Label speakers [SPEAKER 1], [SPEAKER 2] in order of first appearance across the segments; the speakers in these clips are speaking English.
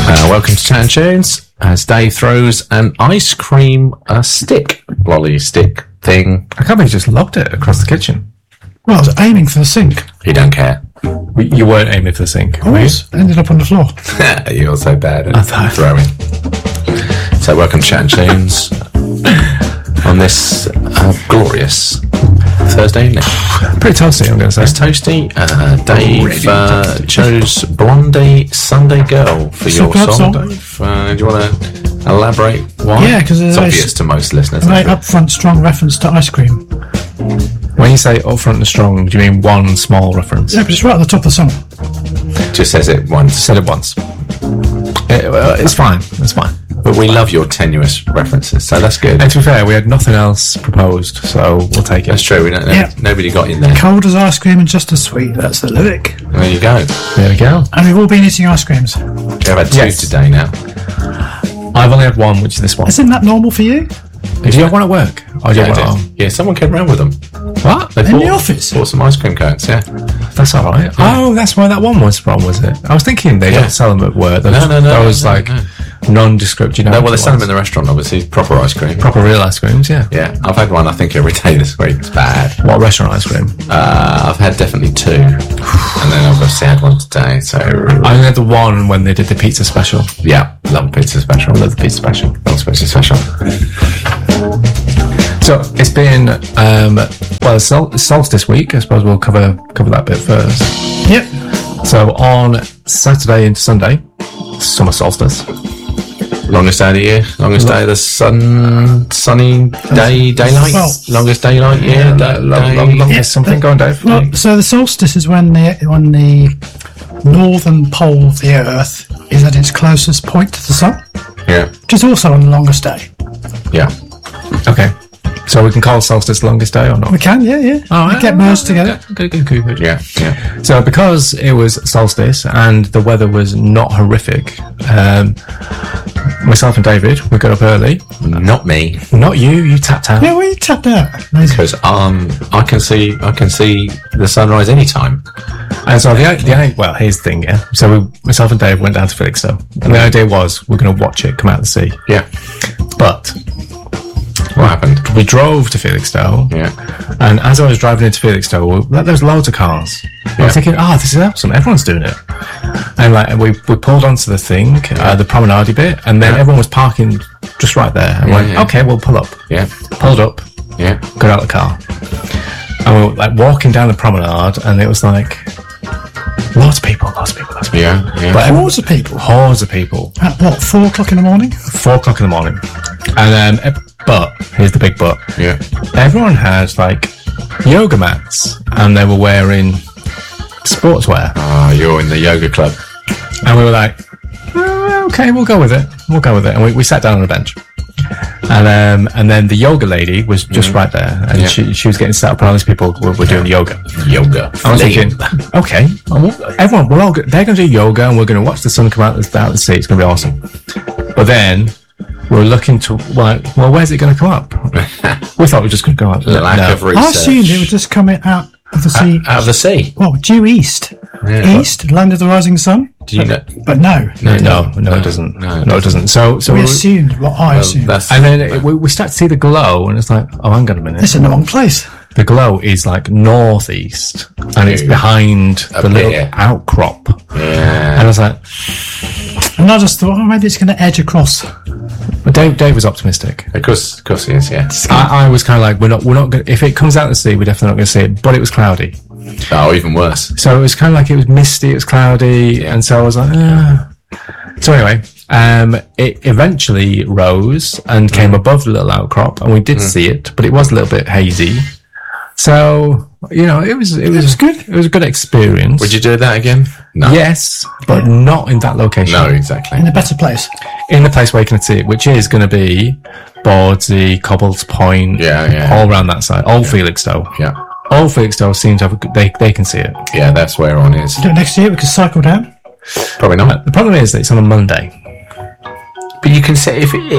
[SPEAKER 1] Welcome to Chat and Tunes, as Dave throws an ice cream stick, lolly stick thing.
[SPEAKER 2] I can't believe you just lobbed it across the kitchen.
[SPEAKER 3] Well, I was aiming for the sink.
[SPEAKER 1] You don't care.
[SPEAKER 2] You weren't aiming for the sink,
[SPEAKER 3] I
[SPEAKER 2] were you?
[SPEAKER 3] was. Ended up on the floor.
[SPEAKER 1] You're so bad at throwing. So welcome to Chat and Tunes on this glorious Thursday evening.
[SPEAKER 2] Pretty toasty, I'm going to say.
[SPEAKER 1] It's toasty. Dave chose Blondie Sunday Girl for your
[SPEAKER 3] Superb
[SPEAKER 1] song,
[SPEAKER 3] song.
[SPEAKER 1] Dave. Do you want to elaborate why?
[SPEAKER 3] Yeah, because
[SPEAKER 1] it's obvious to most listeners.
[SPEAKER 3] A very upfront, strong reference to ice cream.
[SPEAKER 2] When you say upfront and strong, do you mean one small reference?
[SPEAKER 3] Yeah, but it's right at the top of the song.
[SPEAKER 1] Just says it once.
[SPEAKER 2] Said it once. It's fine. It's fine.
[SPEAKER 1] But we love your tenuous references, so that's good.
[SPEAKER 2] And to be fair, we had nothing else proposed, so we'll take it.
[SPEAKER 1] That's true. We don't.
[SPEAKER 3] Yeah.
[SPEAKER 1] Nobody got in there.
[SPEAKER 3] Cold as ice cream and just as sweet. That's the lyric.
[SPEAKER 1] There you go.
[SPEAKER 2] There we go.
[SPEAKER 3] And we've all been eating ice creams.
[SPEAKER 1] We've had two
[SPEAKER 2] Yes.
[SPEAKER 1] today now.
[SPEAKER 2] I've only had one, which is this one.
[SPEAKER 3] Isn't that normal for you?
[SPEAKER 2] Do you have one at work? Or do you
[SPEAKER 1] Yeah,
[SPEAKER 2] have
[SPEAKER 1] I
[SPEAKER 2] one at
[SPEAKER 1] did.
[SPEAKER 2] home?
[SPEAKER 1] Yeah, someone came round with them.
[SPEAKER 2] What?
[SPEAKER 1] They
[SPEAKER 3] In the
[SPEAKER 1] bought-
[SPEAKER 3] office?
[SPEAKER 1] Bought some ice cream cones. Yeah.
[SPEAKER 2] That's all right. Oh, that's where that one was from, was it? I was thinking they
[SPEAKER 1] Yeah.
[SPEAKER 2] don't sell them at work.
[SPEAKER 1] No.
[SPEAKER 2] That was
[SPEAKER 1] no,
[SPEAKER 2] like
[SPEAKER 1] no.
[SPEAKER 2] nondescript, you know.
[SPEAKER 1] No, well, they sell them in the restaurant, obviously. Proper ice cream.
[SPEAKER 2] proper real ice creams, yeah.
[SPEAKER 1] Yeah, I've had one, I think, every day this week. It's bad.
[SPEAKER 2] What restaurant ice cream?
[SPEAKER 1] I've had definitely two. And then I've obviously had one today, so...
[SPEAKER 2] I only had the one when they did the pizza special.
[SPEAKER 1] Yeah, love pizza special.
[SPEAKER 2] Love the pizza special.
[SPEAKER 1] Love pizza special.
[SPEAKER 2] So it's been solstice week. I suppose we'll cover that bit first.
[SPEAKER 3] Yep.
[SPEAKER 2] So on Saturday into Sunday, summer solstice.
[SPEAKER 1] Longest day of the year. Longest day of the sunny daylight.
[SPEAKER 3] Well-
[SPEAKER 1] Longest daylight year.
[SPEAKER 2] Longest something. Go on, Dave.
[SPEAKER 3] Well, so the solstice is when the northern pole of the Earth is at its closest point to the sun,
[SPEAKER 1] Yeah.
[SPEAKER 3] which is also on the longest day.
[SPEAKER 1] Yeah.
[SPEAKER 2] Okay. So we can call solstice the longest day or not?
[SPEAKER 3] We can, yeah.
[SPEAKER 2] Oh,
[SPEAKER 3] They get merged together.
[SPEAKER 2] Good.
[SPEAKER 1] Yeah. Yeah.
[SPEAKER 2] So because it was solstice and the weather was not horrific, myself and David, we got up early.
[SPEAKER 1] Not me.
[SPEAKER 2] Not you. You tapped out.
[SPEAKER 3] Yeah, we tapped out. Amazing.
[SPEAKER 1] Because I can see the sunrise anytime.
[SPEAKER 2] And so well, here's the thing, yeah. So myself and Dave went down to Felixstowe, and the idea was we're going to watch it come out of the sea.
[SPEAKER 1] Yeah.
[SPEAKER 2] But
[SPEAKER 1] What happened?
[SPEAKER 2] we drove to Felixstowe,
[SPEAKER 1] Yeah.
[SPEAKER 2] and as I was driving into Felixstowe, there was loads of cars. I was thinking, this is awesome. Everyone's doing it. And we pulled onto the thing, the promenade bit, and then everyone was parking just right there. And went, okay, we'll pull up.
[SPEAKER 1] Yeah.
[SPEAKER 2] Pulled up,
[SPEAKER 1] Yeah.
[SPEAKER 2] got out of the car, and we were like walking down the promenade, and it was like lots of people.
[SPEAKER 1] Yeah. Yeah.
[SPEAKER 2] But
[SPEAKER 3] Hordes of people.
[SPEAKER 2] hordes of people.
[SPEAKER 3] At what, 4 o'clock in the morning?
[SPEAKER 2] 4 o'clock in the morning. And but here's the big but.
[SPEAKER 1] Yeah.
[SPEAKER 2] Everyone had like yoga mats, and they were wearing sportswear,
[SPEAKER 1] You're in the yoga club.
[SPEAKER 2] and we were like, okay, we'll go with it. And we sat down on a bench. And then the yoga lady was just right there, and she was getting set up, and all these people were doing yoga.
[SPEAKER 1] Yoga.
[SPEAKER 2] I was thinking, okay, everyone, they're going to do yoga, and we're going to watch the sun come out of the sea. It's going to be awesome. But then we were looking to, well, where's it going to come up? We thought we were just going to go up.
[SPEAKER 1] Lack of research.
[SPEAKER 3] I assumed it would just come out of the sea.
[SPEAKER 1] Out of the sea.
[SPEAKER 3] Well, due east.
[SPEAKER 1] Yeah.
[SPEAKER 3] East, land of the rising sun.
[SPEAKER 1] Do you know?
[SPEAKER 3] But no.
[SPEAKER 2] No, it doesn't.
[SPEAKER 1] No, it
[SPEAKER 2] No, it doesn't. So
[SPEAKER 3] We assumed what I assumed.
[SPEAKER 2] and then we start to see the glow, and it's like, oh, hang on a minute.
[SPEAKER 3] It's in the wrong place.
[SPEAKER 2] The glow is like northeast, and it's behind the little
[SPEAKER 1] here.
[SPEAKER 2] outcrop.
[SPEAKER 1] Yeah.
[SPEAKER 2] And I was like,
[SPEAKER 3] And I just thought, maybe it's going to edge across.
[SPEAKER 2] but Dave was optimistic.
[SPEAKER 1] Of course he is, yeah.
[SPEAKER 2] I was kind of like, we're not going. If it comes out of the sea, we're definitely not going to see it. But it was cloudy,
[SPEAKER 1] Oh, even worse.
[SPEAKER 2] so it was kind of like it was misty, it was cloudy, and so I was like, So anyway, it eventually rose and came above the little outcrop, and we did see it, but it was a little bit hazy. So it was
[SPEAKER 3] good.
[SPEAKER 2] It was a good experience.
[SPEAKER 1] Would you do that again? No.
[SPEAKER 2] Yes, but not in that location.
[SPEAKER 1] No, exactly.
[SPEAKER 3] In a better place.
[SPEAKER 2] In the place where you can see it, which is going to be Bordsey, Cobbles Point,
[SPEAKER 1] Yeah.
[SPEAKER 2] all around that side, Old Felixstowe.
[SPEAKER 1] Yeah.
[SPEAKER 2] Old Felixstowe seems to have they can see it.
[SPEAKER 1] Yeah, that's where on is.
[SPEAKER 3] Do it next year, we could cycle down.
[SPEAKER 1] Probably not.
[SPEAKER 2] The problem is that it's on a Monday.
[SPEAKER 1] But you can see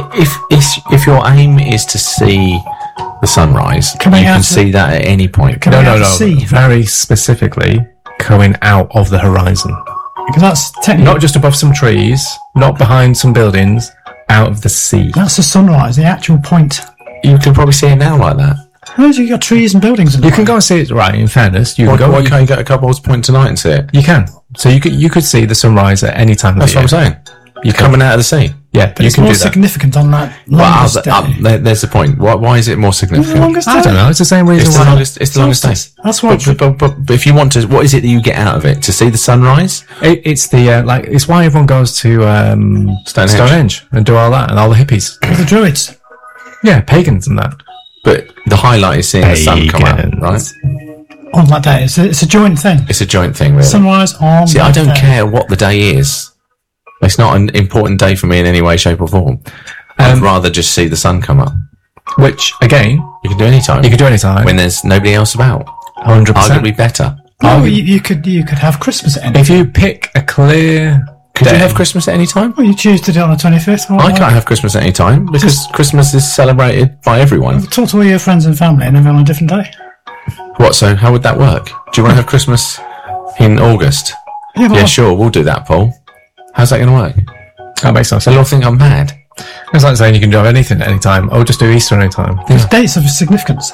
[SPEAKER 1] if your aim is to see the sunrise,
[SPEAKER 3] Coming
[SPEAKER 1] you
[SPEAKER 3] out
[SPEAKER 1] can
[SPEAKER 3] of-
[SPEAKER 1] see that at any point.
[SPEAKER 3] Coming out
[SPEAKER 2] No.
[SPEAKER 3] to sea.
[SPEAKER 2] Very specifically coming out of the horizon.
[SPEAKER 3] Because that's technically
[SPEAKER 2] Not just above some trees, not behind some buildings, out of the sea.
[SPEAKER 3] that's the sunrise, the actual point.
[SPEAKER 1] You can probably see it now like that.
[SPEAKER 3] Where's you got trees and buildings? And
[SPEAKER 2] You can go and see it, right, in fairness. You
[SPEAKER 1] Why,
[SPEAKER 2] can go.
[SPEAKER 1] why can't you go to Cobbold's Point tonight and see it?
[SPEAKER 2] You can. So you could see the sunrise at any time of
[SPEAKER 1] That's
[SPEAKER 2] the
[SPEAKER 1] what I'm
[SPEAKER 2] year.
[SPEAKER 1] saying. You're coming out of the sea.
[SPEAKER 2] Yeah,
[SPEAKER 3] But
[SPEAKER 2] you
[SPEAKER 3] it's
[SPEAKER 2] can
[SPEAKER 3] more
[SPEAKER 2] do that.
[SPEAKER 3] significant on that
[SPEAKER 1] Well,
[SPEAKER 3] longest day.
[SPEAKER 1] there's the point. Why is it more
[SPEAKER 3] It's the
[SPEAKER 1] significant?
[SPEAKER 3] longest day.
[SPEAKER 2] I don't know. It's the same reason
[SPEAKER 1] It's the
[SPEAKER 2] why.
[SPEAKER 1] longest. It's the longest day.
[SPEAKER 3] That's why.
[SPEAKER 1] But if you want to, what is it that you get out of it? To see the sunrise?
[SPEAKER 2] It's the it's why everyone goes to Stonehenge and do all that and all the hippies.
[SPEAKER 3] the Druids.
[SPEAKER 2] Yeah, pagans and that.
[SPEAKER 1] But the highlight is seeing the sun come up,
[SPEAKER 2] Pagans.
[SPEAKER 1] right?
[SPEAKER 3] On that day. It's a joint thing.
[SPEAKER 1] It's a joint thing, really.
[SPEAKER 3] Sunrise on
[SPEAKER 1] See, I
[SPEAKER 3] that
[SPEAKER 1] don't
[SPEAKER 3] day.
[SPEAKER 1] care what the day is. It's not an important day for me in any way, shape, or form. I'd rather just see the sun come up.
[SPEAKER 2] Which again,
[SPEAKER 1] You can do any time.
[SPEAKER 2] you can do any time.
[SPEAKER 1] when there's nobody else about.
[SPEAKER 2] 100%.
[SPEAKER 1] Arguably better.
[SPEAKER 3] No, you could have Christmas at any
[SPEAKER 2] If you pick a clear
[SPEAKER 1] Could
[SPEAKER 2] day,
[SPEAKER 1] you have Christmas at any time?
[SPEAKER 3] Well, you choose to do it on the 25th. Or
[SPEAKER 1] I can't have Christmas at any time because Christmas is celebrated by everyone.
[SPEAKER 3] Talk to all your friends and family and everyone on a different day.
[SPEAKER 1] What? So how would that work? Do you want to have Christmas in August?
[SPEAKER 3] Yeah, but
[SPEAKER 1] Yeah, sure. We'll do that, Paul. How's that going to work?
[SPEAKER 2] that makes no sense.
[SPEAKER 1] They'll all think I'm mad.
[SPEAKER 2] It's like saying you can do anything at any time. Or just do Easter any time.
[SPEAKER 3] There's dates of significance.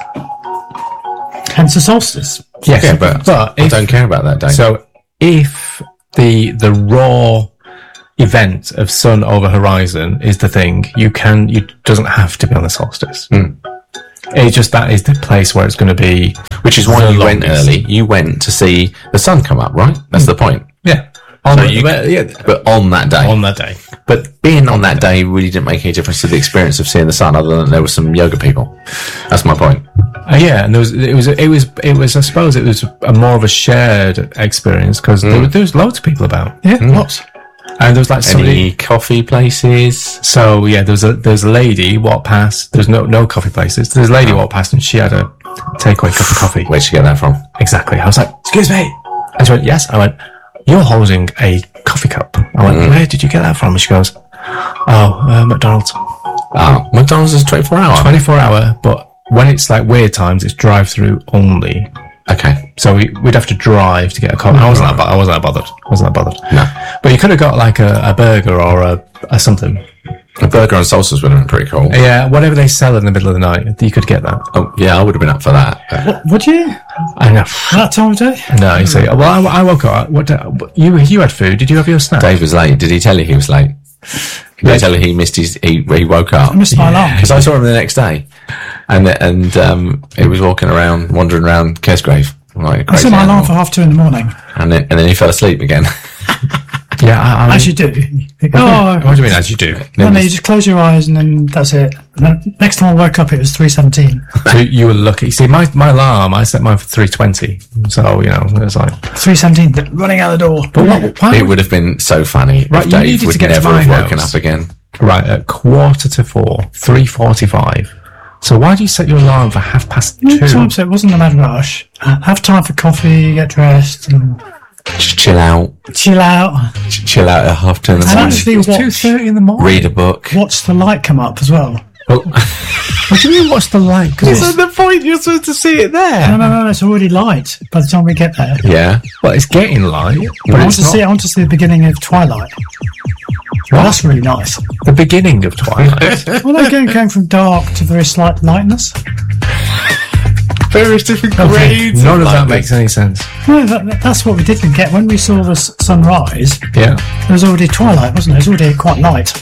[SPEAKER 3] Hence the solstice.
[SPEAKER 2] Yes,
[SPEAKER 1] Yeah, but I
[SPEAKER 2] if,
[SPEAKER 1] don't care about that day.
[SPEAKER 2] so if the raw event of sun over horizon is the thing, you doesn't have to be on the solstice. It's just that is the place where it's going to be.
[SPEAKER 1] Which is why
[SPEAKER 2] the
[SPEAKER 1] you went
[SPEAKER 2] longest.
[SPEAKER 1] early. You went to see the sun come up, right? That's the point.
[SPEAKER 2] Yeah. On,
[SPEAKER 1] So
[SPEAKER 2] the,
[SPEAKER 1] you-
[SPEAKER 2] yeah,
[SPEAKER 1] But on that day.
[SPEAKER 2] on that day.
[SPEAKER 1] But being on that day really didn't make any difference to the experience of seeing the sun, other than there were some yoga people. That's my point.
[SPEAKER 2] Yeah, and it was. I suppose it was a more of a shared experience because there was loads of people about,
[SPEAKER 3] Yeah, lots.
[SPEAKER 2] and there was like somebody.
[SPEAKER 1] Any coffee places?
[SPEAKER 2] So yeah, there was a lady walked past. There's no coffee places. There's a lady walked past and she had a takeaway cup of coffee.
[SPEAKER 1] Where'd you get that from?
[SPEAKER 2] Exactly. I was like, "Excuse me." And she went, "Yes." I went, "You're holding a coffee cup." I went, "Where did you get that from?" And she goes, "Oh, McDonald's.
[SPEAKER 1] Oh, McDonald's is 24 hour.
[SPEAKER 2] 24 hour, but when it's like weird times, it's drive-through only."
[SPEAKER 1] Okay.
[SPEAKER 2] So we'd have to drive to get a coffee. I wasn't that bothered.
[SPEAKER 1] No.
[SPEAKER 2] But you could have got like a burger or a something.
[SPEAKER 1] A burger and salsas would have been pretty cool.
[SPEAKER 2] Yeah, whatever they sell in the middle of the night, you could get that.
[SPEAKER 1] Oh, yeah, I would have been up for that.
[SPEAKER 3] Would you?
[SPEAKER 2] I know.
[SPEAKER 3] That time of day?
[SPEAKER 2] No, you see. Well, I woke up. You had food. Did you have your snack?
[SPEAKER 1] Dave was late. Did he tell you he was late? Did he tell you he missed he woke up?
[SPEAKER 3] I missed my alarm.
[SPEAKER 1] Because I saw him the next day, and he was walking around, wandering around Kesgrave. Like a
[SPEAKER 3] I set
[SPEAKER 1] crazy
[SPEAKER 3] my alarm
[SPEAKER 1] animal.
[SPEAKER 3] for 2:30 in the morning.
[SPEAKER 1] and then he fell asleep again.
[SPEAKER 2] Yeah, I mean,
[SPEAKER 3] As you do.
[SPEAKER 2] what do you mean? As you do.
[SPEAKER 3] No, you just close your eyes and then that's it. And then next time I woke up, it was 3:17.
[SPEAKER 2] So you were lucky. See, my alarm, I set mine for 3:20. So you know, it was like.
[SPEAKER 3] 3:17, running out the door.
[SPEAKER 2] But why
[SPEAKER 1] It
[SPEAKER 2] would
[SPEAKER 1] would have been so funny
[SPEAKER 2] Right,
[SPEAKER 1] if
[SPEAKER 2] you
[SPEAKER 1] Dave
[SPEAKER 2] needed
[SPEAKER 1] would
[SPEAKER 2] to get to
[SPEAKER 1] never
[SPEAKER 2] my
[SPEAKER 1] have woken
[SPEAKER 2] house.
[SPEAKER 1] up again.
[SPEAKER 2] right at 3:45, 3:45. So why do you set your alarm for 2:30?
[SPEAKER 3] Time, so it wasn't a mad rush. Have time for coffee, get dressed, and
[SPEAKER 1] Just chill out.
[SPEAKER 3] chill out.
[SPEAKER 1] Chill out at 2:30 in the
[SPEAKER 3] And
[SPEAKER 1] morning.
[SPEAKER 3] actually
[SPEAKER 2] It's
[SPEAKER 3] watch,
[SPEAKER 2] 2:30 in the morning.
[SPEAKER 1] Read a book.
[SPEAKER 3] watch the light come up as well.
[SPEAKER 2] Well, what do you mean? What's the light? Because
[SPEAKER 1] the point. You're supposed to see it there.
[SPEAKER 3] No, it's already light by the time we get there.
[SPEAKER 1] Yeah.
[SPEAKER 2] well, it's getting light, but
[SPEAKER 3] I want
[SPEAKER 2] it's
[SPEAKER 3] to
[SPEAKER 2] not
[SPEAKER 3] see. I want to see the beginning of twilight. Well, that's really nice.
[SPEAKER 2] the beginning of twilight.
[SPEAKER 3] Well, they're going from dark to very slight lightness.
[SPEAKER 1] Various different grades.
[SPEAKER 2] None of that makes any sense.
[SPEAKER 3] No, that's what we didn't get when we saw the sunrise.
[SPEAKER 2] Yeah.
[SPEAKER 3] There was already twilight, wasn't it? It was already quite light.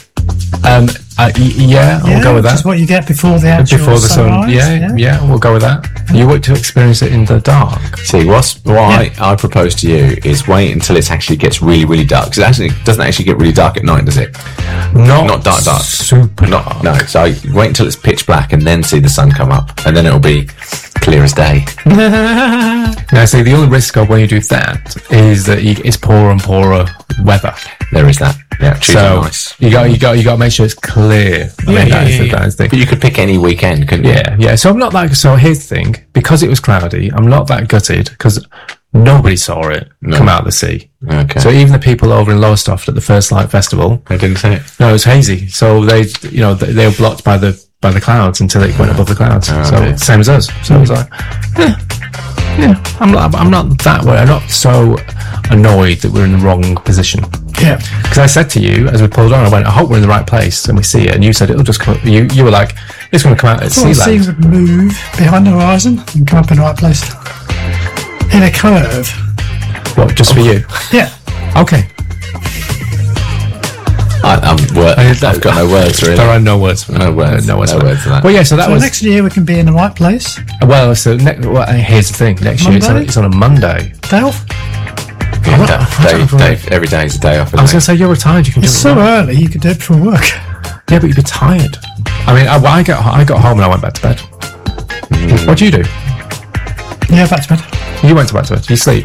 [SPEAKER 2] Yeah, we'll go with
[SPEAKER 3] Which
[SPEAKER 2] that.
[SPEAKER 3] is what you get before the actual
[SPEAKER 2] Before the sun.
[SPEAKER 3] sunrise.
[SPEAKER 2] Yeah, we'll go with that. You want to experience it in the dark.
[SPEAKER 1] See, what I propose to you is wait until it actually gets really, really dark. Because it actually doesn't actually get really dark at night, does it? Not dark.
[SPEAKER 2] Super
[SPEAKER 1] Not no. So wait until it's pitch black and then see the sun come up, and then it'll be clear as day.
[SPEAKER 2] Now, see, the only risk of when you do that is that it's poorer and poorer weather.
[SPEAKER 1] There is that. Yeah, choosing
[SPEAKER 2] So
[SPEAKER 1] nice.
[SPEAKER 2] you got to make sure it's clear. I mean, that is the thing.
[SPEAKER 1] But you could pick any weekend, couldn't you?
[SPEAKER 2] Yeah. So I'm not that. So here's the thing: because it was cloudy, I'm not that gutted because nobody saw it come out of the sea.
[SPEAKER 1] Okay.
[SPEAKER 2] So even the people over in Lowestoft at the First Light Festival,
[SPEAKER 1] I didn't say it.
[SPEAKER 2] no, it was hazy. So they were blocked by the clouds until it went above the clouds.
[SPEAKER 1] Oh,
[SPEAKER 2] so
[SPEAKER 1] dear.
[SPEAKER 2] same as us. So it was like, Yeah, I'm not that way. I'm not so annoyed that we're in the wrong position.
[SPEAKER 3] Yeah.
[SPEAKER 2] Because I said to you as we pulled on, I went, I hope we're in the right place, and we see it. And you said it'll just come. You were like, it's going to come out at
[SPEAKER 3] The sea
[SPEAKER 2] Sealand.
[SPEAKER 3] would move behind the horizon and come up in the right place. In a curve.
[SPEAKER 2] What? Just for you?
[SPEAKER 3] Yeah.
[SPEAKER 2] Okay.
[SPEAKER 1] I've got no words really.
[SPEAKER 2] There are no words for that.
[SPEAKER 1] No words.
[SPEAKER 2] No words
[SPEAKER 1] No
[SPEAKER 2] for
[SPEAKER 1] words for that.
[SPEAKER 2] Well, yeah. So that
[SPEAKER 3] So
[SPEAKER 2] was.
[SPEAKER 3] next year we can be in the right place.
[SPEAKER 2] Well, so here's the thing. Next year
[SPEAKER 3] Monday?
[SPEAKER 2] it's on a Monday.
[SPEAKER 3] Day off.
[SPEAKER 1] Every day is a day off.
[SPEAKER 2] I was
[SPEAKER 1] Isn't
[SPEAKER 2] going to say you're retired. You can do
[SPEAKER 3] It's
[SPEAKER 2] it.
[SPEAKER 3] so
[SPEAKER 2] now.
[SPEAKER 3] early you could do it before work.
[SPEAKER 2] Yeah, but you'd be tired. I mean, I got home and I went back to bed. What do you do?
[SPEAKER 3] Yeah, back to bed.
[SPEAKER 2] You went back to bed. You sleep.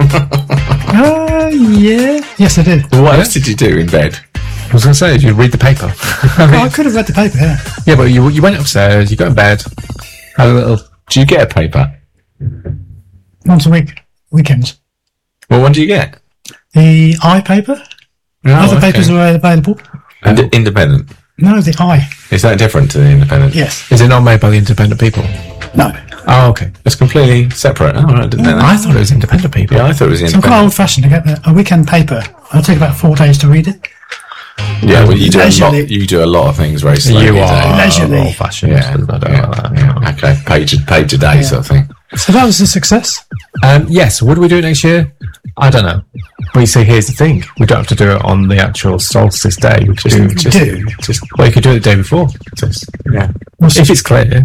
[SPEAKER 3] Yeah. Yes, I did.
[SPEAKER 1] What else did you do in bed?
[SPEAKER 2] I was going to say, did you read the paper?
[SPEAKER 3] I could have read the paper, yeah.
[SPEAKER 2] Yeah, but you went upstairs, you got in bed, had a little.
[SPEAKER 1] Do you get a paper?
[SPEAKER 3] Once a week. Weekends.
[SPEAKER 1] Well, when do you get?
[SPEAKER 3] The I paper. Other
[SPEAKER 1] okay.
[SPEAKER 3] papers are available.
[SPEAKER 1] Independent.
[SPEAKER 3] No, the I.
[SPEAKER 1] Is that different to the independent?
[SPEAKER 3] Yes.
[SPEAKER 2] Is it not made by the independent people?
[SPEAKER 3] No.
[SPEAKER 2] Oh, okay.
[SPEAKER 1] It's completely separate. Oh, I didn't know that.
[SPEAKER 2] I thought it was independent people.
[SPEAKER 1] Yeah, I thought it was
[SPEAKER 3] So I'm
[SPEAKER 1] independent.
[SPEAKER 3] quite old fashioned to get a weekend paper. It'll take about 4 days to read it.
[SPEAKER 1] Yeah, well, you do a lot.
[SPEAKER 3] Leisurely.
[SPEAKER 1] You do a lot of things very slowly.
[SPEAKER 2] You
[SPEAKER 1] don't
[SPEAKER 2] are
[SPEAKER 3] Leisurely.
[SPEAKER 2] old fashioned.
[SPEAKER 1] Yeah,
[SPEAKER 2] I don't know that.
[SPEAKER 1] yeah. Okay, page a day sort of thing.
[SPEAKER 3] So that was a success.
[SPEAKER 2] Yes, would we do it next year? I don't know. But you see, here's the thing: we don't have to do it on the actual solstice day. We could do well. You could do it the day before.
[SPEAKER 1] Yeah.
[SPEAKER 2] If it's clear,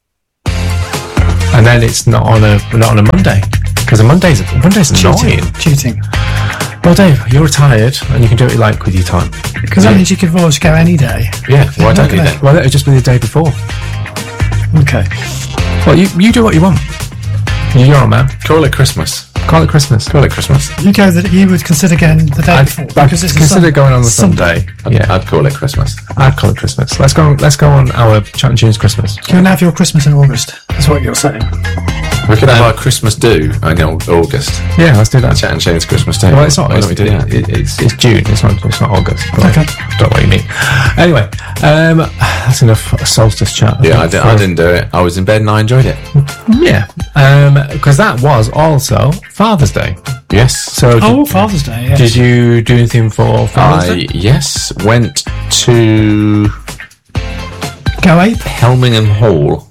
[SPEAKER 2] and then it's not on a Monday, because a Monday's annoying.
[SPEAKER 3] Cheating.
[SPEAKER 2] Well, Dave, you're retired and you can do what you like with your time.
[SPEAKER 3] Because that means you could always go any day.
[SPEAKER 1] Yeah. Why don't you
[SPEAKER 3] Okay.
[SPEAKER 1] then?
[SPEAKER 2] Well, that would just be the day before.
[SPEAKER 3] Okay.
[SPEAKER 2] Well, you do what you want. You're your own man.
[SPEAKER 1] Call it Christmas.
[SPEAKER 2] Call it Christmas.
[SPEAKER 1] Call it Christmas.
[SPEAKER 3] You would consider going the day before.
[SPEAKER 2] I'd
[SPEAKER 3] because it's a
[SPEAKER 2] consider going on the
[SPEAKER 3] Sunday.
[SPEAKER 2] Sunday. Yeah,
[SPEAKER 1] I'd call it Christmas.
[SPEAKER 2] I'd call it Christmas. Let's go on our Chat and Tunes Christmas.
[SPEAKER 3] You can have your Christmas in August. That's what you're saying.
[SPEAKER 1] We could have our Christmas do in August.
[SPEAKER 2] Yeah, let's do that.
[SPEAKER 1] Chat and Chains Christmas Day.
[SPEAKER 2] Well, it's not.
[SPEAKER 1] Why don't we do that?
[SPEAKER 2] It's June. It's not August. But
[SPEAKER 3] Okay.
[SPEAKER 2] I don't know what you mean. Anyway, that's enough solstice chat.
[SPEAKER 1] Yeah, I didn't do it. I was in bed and I enjoyed it.
[SPEAKER 2] Yeah, because that was also Father's Day.
[SPEAKER 1] Yes.
[SPEAKER 2] So
[SPEAKER 3] Father's Day, yeah.
[SPEAKER 2] did you do anything for Father's Day?
[SPEAKER 1] Went to
[SPEAKER 3] Go ape.
[SPEAKER 1] Helmingham Hall,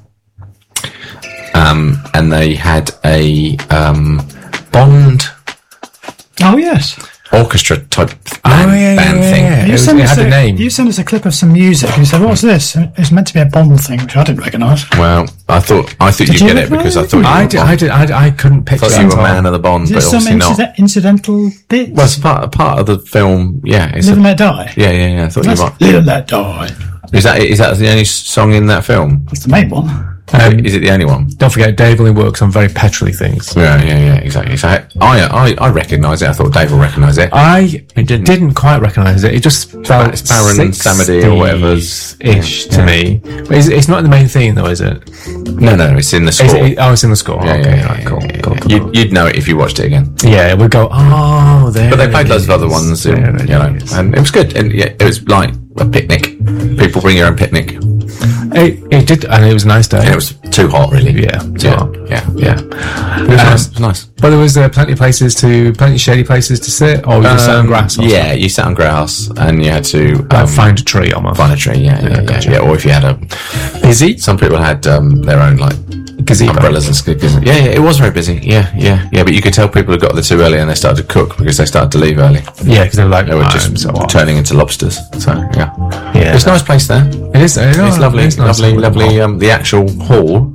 [SPEAKER 1] and they had a Bond
[SPEAKER 3] Oh, yes.
[SPEAKER 1] orchestra type band thing.
[SPEAKER 2] It had a name.
[SPEAKER 3] You sent us a clip of some music and you said, what's this? And it's meant to be a Bond thing, which I didn't recognise.
[SPEAKER 1] Well, I thought
[SPEAKER 3] Did
[SPEAKER 1] you'd
[SPEAKER 3] you
[SPEAKER 1] get it
[SPEAKER 3] recognise
[SPEAKER 1] because I
[SPEAKER 3] it?
[SPEAKER 1] thought you
[SPEAKER 2] I
[SPEAKER 1] were
[SPEAKER 2] did.
[SPEAKER 1] Bond.
[SPEAKER 2] I did. I couldn't picture
[SPEAKER 1] I thought
[SPEAKER 2] that
[SPEAKER 1] you were
[SPEAKER 2] at all.
[SPEAKER 1] man of the Bond,
[SPEAKER 3] Is
[SPEAKER 1] but
[SPEAKER 3] there some
[SPEAKER 1] obviously not.
[SPEAKER 3] incidental bits?
[SPEAKER 1] Well, it's part of the film. Yeah, it's
[SPEAKER 3] Live and Let Die?
[SPEAKER 1] yeah. I thought you might.
[SPEAKER 3] Live and Let Die.
[SPEAKER 1] Is that the only song in that film?
[SPEAKER 3] That's the main one.
[SPEAKER 1] Is it the only one?
[SPEAKER 2] Don't forget, Dave only works on very petrolly things.
[SPEAKER 1] Yeah, exactly. So I recognise it. I thought Dave will recognise it.
[SPEAKER 2] I didn't quite recognise it. It just felt
[SPEAKER 1] It's Baron Samedi or whatever's
[SPEAKER 2] ish to me. But it's not the main theme, though, is it?
[SPEAKER 1] No, it's in the score.
[SPEAKER 2] It's in the score.
[SPEAKER 1] Yeah,
[SPEAKER 2] Okay,
[SPEAKER 1] yeah,
[SPEAKER 2] right, cool.
[SPEAKER 1] yeah.
[SPEAKER 2] Cool.
[SPEAKER 1] You'd know it if you watched it again.
[SPEAKER 2] Yeah, we'd go, oh, there.
[SPEAKER 1] But they played
[SPEAKER 2] it
[SPEAKER 1] loads of other
[SPEAKER 2] is.
[SPEAKER 1] ones,
[SPEAKER 2] There
[SPEAKER 1] and,
[SPEAKER 2] it is.
[SPEAKER 1] and it was good. And yeah, it was like a picnic. People bring your own picnic.
[SPEAKER 2] It did, and it was a nice day.
[SPEAKER 1] And it was too hot, really.
[SPEAKER 2] Yeah, too hot.
[SPEAKER 1] Yeah.
[SPEAKER 2] Yeah.
[SPEAKER 1] It was nice. It was nice.
[SPEAKER 2] But there was plenty of shady places to sit, or we just sat on grass. Or
[SPEAKER 1] Yeah, you sat on grass and you had to
[SPEAKER 2] find a tree almost.
[SPEAKER 1] find a tree. Yeah.
[SPEAKER 2] gotcha.
[SPEAKER 1] Or if you had a
[SPEAKER 2] Busy?
[SPEAKER 1] Some people had their own like
[SPEAKER 2] Gazebo.
[SPEAKER 1] umbrellas and skis. Yeah, it was very busy. Yeah. But you could tell people had got there too early and they started to cook because they started to leave early.
[SPEAKER 2] Yeah, because they were like,
[SPEAKER 1] They were
[SPEAKER 2] "I'm
[SPEAKER 1] just
[SPEAKER 2] so hot."
[SPEAKER 1] turning into lobsters. So yeah.
[SPEAKER 2] Yeah.
[SPEAKER 1] It's a nice place there.
[SPEAKER 2] It is.
[SPEAKER 1] It's lovely,
[SPEAKER 2] It's nice.
[SPEAKER 1] lovely. The actual hall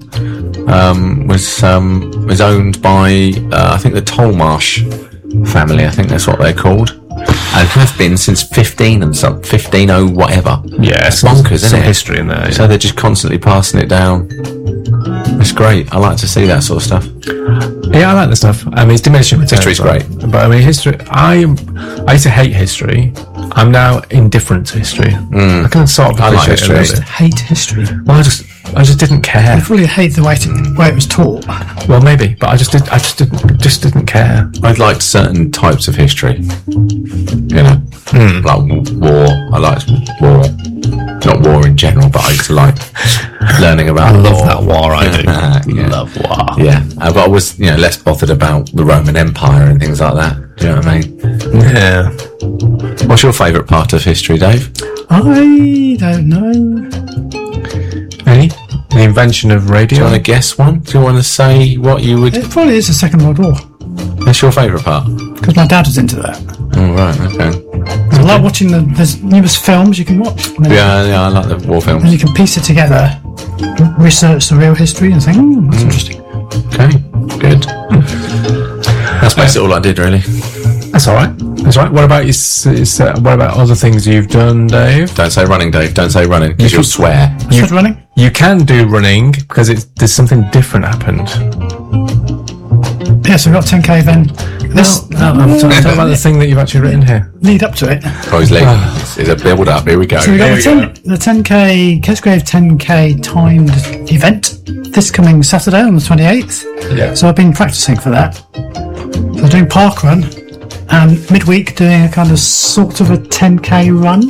[SPEAKER 1] was owned by I think the Tolmarsh family. I think that's what they're called, and have been since 15 whatever.
[SPEAKER 2] Yeah,
[SPEAKER 1] it's bonkers,
[SPEAKER 2] some
[SPEAKER 1] isn't it?
[SPEAKER 2] history in there.
[SPEAKER 1] So they're just constantly passing it down. It's great. I like to see that sort of stuff.
[SPEAKER 2] Yeah, I like the stuff. I mean, it's diminishing returns.
[SPEAKER 1] History's
[SPEAKER 2] right?
[SPEAKER 1] great.
[SPEAKER 2] But I mean, history. I used to hate history. I'm now indifferent to history. I can sort of
[SPEAKER 1] I like
[SPEAKER 2] appreciate it a
[SPEAKER 1] history.
[SPEAKER 2] little bit.
[SPEAKER 3] Hate history.
[SPEAKER 2] Well, I just didn't care.
[SPEAKER 3] I really hate the way it was taught.
[SPEAKER 2] Well, maybe, but I just didn't care.
[SPEAKER 1] I liked certain types of history. You know, like war. I liked war. Not war in general, but I used to like learning about.
[SPEAKER 2] I love
[SPEAKER 1] war.
[SPEAKER 2] that war. I do.
[SPEAKER 1] Yeah.
[SPEAKER 2] Love war.
[SPEAKER 1] Yeah, but I was, less bothered about the Roman Empire and things like that. Do you know what I mean?
[SPEAKER 2] Yeah.
[SPEAKER 1] What's your favourite part of history, Dave?
[SPEAKER 3] I don't know.
[SPEAKER 2] Any? The invention of
[SPEAKER 1] Do
[SPEAKER 2] radio.
[SPEAKER 1] you want to guess one? Do you want to say what you would?
[SPEAKER 3] It probably is the Second World War,
[SPEAKER 1] That's your favourite part.
[SPEAKER 3] because my dad was into that.
[SPEAKER 1] Oh, right, okay.
[SPEAKER 3] I like watching there's numerous films you can watch. And then,
[SPEAKER 1] Yeah, I like the war
[SPEAKER 3] and
[SPEAKER 1] films.
[SPEAKER 3] you can piece it together, research the real history and think, that's interesting.
[SPEAKER 1] Okay, good. That's basically all I did, really.
[SPEAKER 2] That's all right. That's all right. What about what about other things you've done, Dave?
[SPEAKER 1] Don't say running, Dave. Don't say running, because you'll swear.
[SPEAKER 3] You said running?
[SPEAKER 2] You can do running because there's something different happened.
[SPEAKER 3] Yes, we've got 10k then.
[SPEAKER 2] I'm talking about the thing that you've actually written here.
[SPEAKER 3] Lead up to it.
[SPEAKER 1] Oh, he's leaving. It's a build up. Here we go.
[SPEAKER 3] So we've got
[SPEAKER 1] Here
[SPEAKER 3] the 10k, Kesgrave 10k timed event this coming Saturday on the 28th.
[SPEAKER 2] Yeah.
[SPEAKER 3] So I've been practicing for that. So I'm doing park run and midweek doing a kind of sort of a 10k run.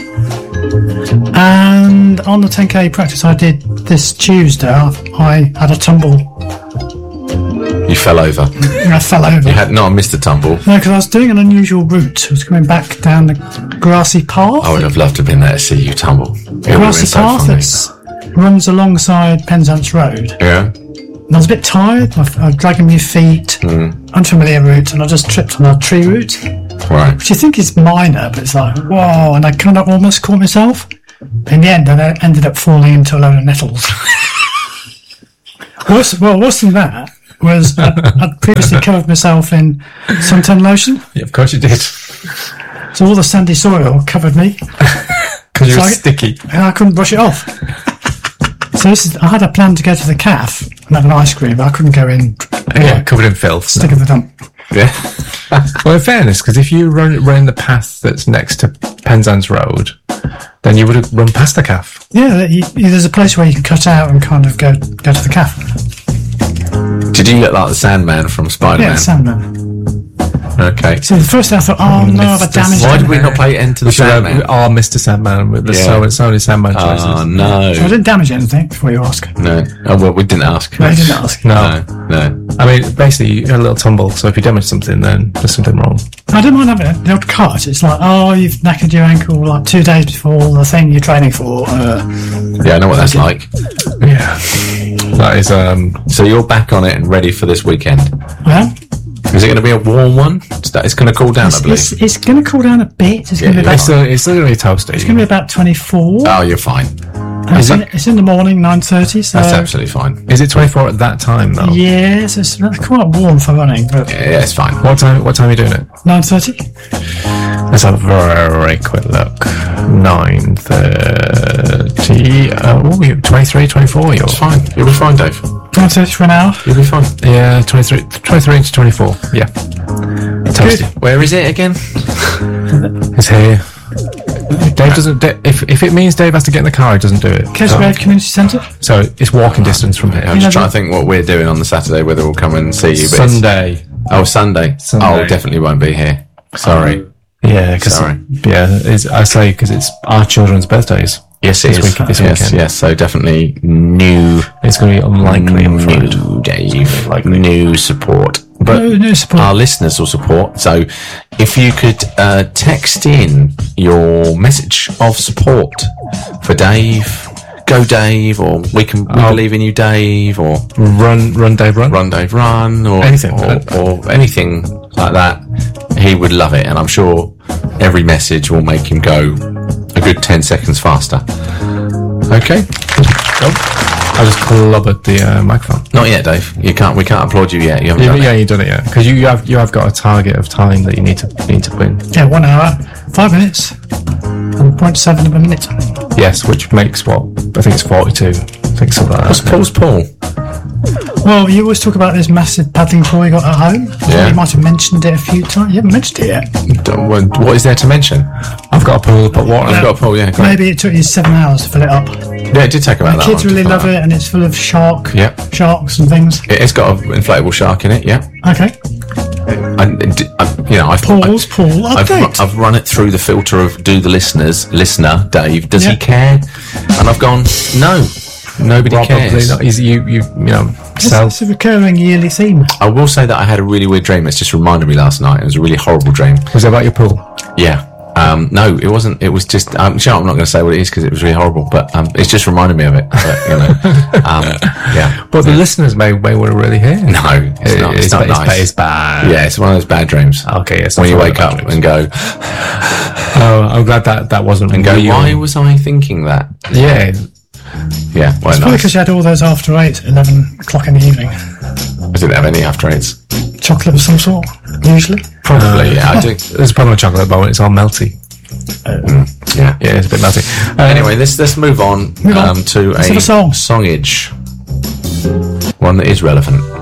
[SPEAKER 3] And on the 10k practice I did this Tuesday, I had a tumble.
[SPEAKER 1] You fell over.
[SPEAKER 3] I fell over.
[SPEAKER 1] You had not missed a tumble.
[SPEAKER 3] No, because I was doing an unusual route. I was coming back down the grassy path.
[SPEAKER 1] I would have loved to have been there to see you tumble. It would have been
[SPEAKER 3] Grassy
[SPEAKER 1] so
[SPEAKER 3] path
[SPEAKER 1] funny.
[SPEAKER 3] that runs alongside Penzance Road.
[SPEAKER 1] Yeah.
[SPEAKER 3] And I was a bit tired. I was dragging my feet, unfamiliar route, and I just tripped on a tree route,
[SPEAKER 1] Right.
[SPEAKER 3] which you think is minor, but it's like, whoa, and I kind of almost caught myself. In the end, I ended up falling into a load of nettles. worse than that was I'd previously covered myself in suntan lotion,
[SPEAKER 2] Yeah, of course you did.
[SPEAKER 3] so all the sandy soil covered me,
[SPEAKER 2] Because you were
[SPEAKER 3] So
[SPEAKER 2] sticky.
[SPEAKER 3] and I couldn't brush it off. So I had a plan to go to the calf and have an ice cream, but I couldn't go in.
[SPEAKER 2] Yeah, covered in filth.
[SPEAKER 3] Stick of the dump.
[SPEAKER 1] Yeah.
[SPEAKER 2] Well, in fairness, because if you run the path that's next to Penzance Road, then you would have run past the calf.
[SPEAKER 3] Yeah, there's a place where you can cut out and kind of go to the calf.
[SPEAKER 1] Did you look like the Sandman from Spider-Man?
[SPEAKER 3] Yeah, Sandman.
[SPEAKER 1] Okay.
[SPEAKER 3] So the first thing I thought, oh no, I've damaged
[SPEAKER 1] Why
[SPEAKER 3] it.
[SPEAKER 1] did we not play Enter the Sandman?
[SPEAKER 2] Oh, Mr. Sandman with the
[SPEAKER 1] Yeah.
[SPEAKER 2] so many Sandman choices.
[SPEAKER 1] Oh,
[SPEAKER 3] I
[SPEAKER 1] no.
[SPEAKER 3] didn't damage anything before you ask.
[SPEAKER 1] No. Oh, well, we didn't ask.
[SPEAKER 3] No, you didn't ask.
[SPEAKER 2] No.
[SPEAKER 1] No.
[SPEAKER 2] I mean, basically, you had a little tumble, so if you damage something, then there's something wrong.
[SPEAKER 3] I don't mind having the odd cut. It's like, oh, you've knackered your ankle like 2 days before the thing you're training for.
[SPEAKER 1] Yeah, I know what that's like.
[SPEAKER 2] Yeah. That is,
[SPEAKER 1] So you're back on it and ready for this weekend.
[SPEAKER 3] Well,
[SPEAKER 1] Is it going to be a warm one? It's going to cool down, I believe.
[SPEAKER 3] it's going to cool down a bit. It's going to be
[SPEAKER 2] it's
[SPEAKER 3] about,
[SPEAKER 2] still going to be toasty.
[SPEAKER 3] it's going to be about 24.
[SPEAKER 1] Oh, you're fine.
[SPEAKER 3] It's in the morning, 9:30. So
[SPEAKER 1] That's absolutely fine.
[SPEAKER 2] Is it 24 at that time, though?
[SPEAKER 3] yes, it's quite warm for running. But
[SPEAKER 1] Yeah, it's fine.
[SPEAKER 2] What time are you doing it?
[SPEAKER 3] 9:30.
[SPEAKER 2] Let's have a very quick look. 9:30. 23, 24. You're
[SPEAKER 1] It's fine. You'll be fine, Dave.
[SPEAKER 3] 9:30 for an hour.
[SPEAKER 1] You'll be fine.
[SPEAKER 2] Yeah, 23 to 24. Yeah. Toasty.
[SPEAKER 1] Where is it again?
[SPEAKER 2] It's here. Dave doesn't. If it means Dave has to get in the car, he doesn't do it.
[SPEAKER 3] Kesgrave Community Centre.
[SPEAKER 2] So it's walking distance from here.
[SPEAKER 1] I'm just trying to think what we're doing on the Saturday, whether we'll come and see you. But it's-
[SPEAKER 2] Sunday.
[SPEAKER 1] Oh, Sunday.
[SPEAKER 2] Sunday.
[SPEAKER 1] Oh, definitely won't be here. Sorry.
[SPEAKER 2] Yeah, because
[SPEAKER 1] Sorry.
[SPEAKER 2] I say because it's our children's birthdays.
[SPEAKER 1] Yes, it
[SPEAKER 2] This
[SPEAKER 1] is.
[SPEAKER 2] this
[SPEAKER 1] Yes,
[SPEAKER 2] weekend.
[SPEAKER 1] yes. So definitely new,
[SPEAKER 2] It's going to be unlikely. I'm afraid.
[SPEAKER 1] new Dave, new support. But
[SPEAKER 3] No support.
[SPEAKER 1] our listeners will support. So if you could text in your message of support for Dave, go Dave, or we believe in you, Dave, or
[SPEAKER 2] Run, Dave, run.
[SPEAKER 1] run Dave, run, or
[SPEAKER 2] Anything.
[SPEAKER 1] or anything like that. He would love it, and I'm sure every message will make him go a good 10 seconds faster. Okay.
[SPEAKER 2] I just clobbered the microphone.
[SPEAKER 1] Not yet, Dave. We can't applaud you yet. You haven't done
[SPEAKER 2] Yeah,
[SPEAKER 1] it.
[SPEAKER 2] you've done it yet because you have got a target of time that you need to win.
[SPEAKER 3] Yeah, 1 hour, 5 minutes, and 0.7 of a minute.
[SPEAKER 2] Yes, which makes what I think it's 42. I think something like
[SPEAKER 1] What's
[SPEAKER 2] that.
[SPEAKER 1] Paul's Paul?
[SPEAKER 3] Well, you always talk about this massive paddling pool you got at home.
[SPEAKER 1] Yeah.
[SPEAKER 3] You might have mentioned it a few times. You haven't mentioned it yet.
[SPEAKER 1] What is there to mention?
[SPEAKER 2] I've got a pool, but water.
[SPEAKER 1] I've got a pool, yeah. Great.
[SPEAKER 3] Maybe it took you 7 hours to fill it up.
[SPEAKER 1] Yeah, it did take about that
[SPEAKER 3] Kids
[SPEAKER 1] long to
[SPEAKER 3] really
[SPEAKER 1] fill
[SPEAKER 3] love
[SPEAKER 1] out.
[SPEAKER 3] it, and it's full of sharks and things.
[SPEAKER 1] It's got an inflatable shark in it, yeah.
[SPEAKER 3] Okay.
[SPEAKER 1] I've
[SPEAKER 3] Paul's pool update.
[SPEAKER 1] I've run it through the filter of listener, Dave, does
[SPEAKER 3] Yeah.
[SPEAKER 1] he care? And I've gone, no. Nobody cares.
[SPEAKER 2] Not. You know, self.
[SPEAKER 3] It's a recurring yearly theme.
[SPEAKER 1] I will say that I had a really weird dream. It's just reminded me last night. It was a really horrible dream.
[SPEAKER 2] Was it about your pool?
[SPEAKER 1] Yeah. No, it wasn't. It was just. I'm not going to say what it is because it was really horrible. But it's just reminded me of it. But, you know, yeah.
[SPEAKER 2] But the listeners may want to really hear.
[SPEAKER 1] No, it's not. It's not nice.
[SPEAKER 2] It's bad.
[SPEAKER 1] Yeah, it's one of those bad dreams.
[SPEAKER 2] Okay, yes.
[SPEAKER 1] When you wake up and go,
[SPEAKER 2] oh, I'm glad that wasn't.
[SPEAKER 1] And go,
[SPEAKER 2] real.
[SPEAKER 1] why was I thinking that?
[SPEAKER 2] Yeah.
[SPEAKER 1] Yeah. Well,
[SPEAKER 3] It's probably because you had all those after 8, 11 o'clock in the evening.
[SPEAKER 1] I didn't have any after 8s.
[SPEAKER 3] Chocolate of some sort, usually.
[SPEAKER 1] Probably. Yeah, I do.
[SPEAKER 2] There's a problem with chocolate bar when it's all melty.
[SPEAKER 1] Yeah.
[SPEAKER 2] Yeah, it's a bit melty.
[SPEAKER 1] Anyway, let's move on, to
[SPEAKER 3] Let's have a song.
[SPEAKER 1] songage. One that is relevant.